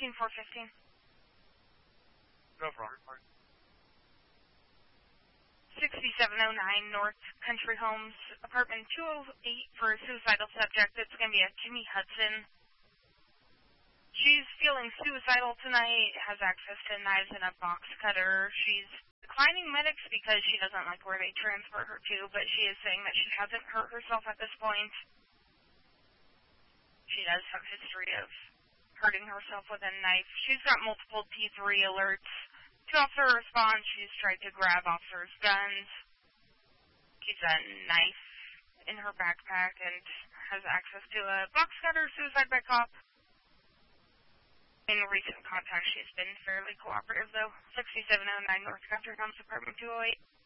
14415. Go for it. 6709 North Country Homes, apartment 208 for a suicidal subject. It's going to be a Kimmy Hudson. She's feeling suicidal tonight, has access to knives and a box cutter. She's declining medics because she doesn't like where they transport her to, but she is saying that she hasn't hurt herself at this point. She does have a history of hurting herself with a knife. She's got multiple P3 alerts. To officer response, she's tried to grab officers' guns. Keeps a knife in her backpack and has access to a box cutter, suicide by cop. In recent contact, she's been fairly cooperative, though. 6709 North Country Homes, apartment 208.